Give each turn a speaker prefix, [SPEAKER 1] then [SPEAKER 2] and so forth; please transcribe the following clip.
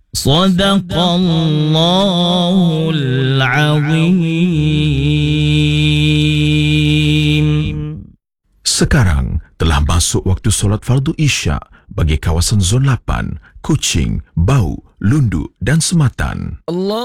[SPEAKER 1] Sadaqallahul Azim.
[SPEAKER 2] Sekarang telah masuk waktu solat fardu Isyak bagi kawasan Zon 8, Kuching, Bau, Lundu dan Sematan.
[SPEAKER 1] Allah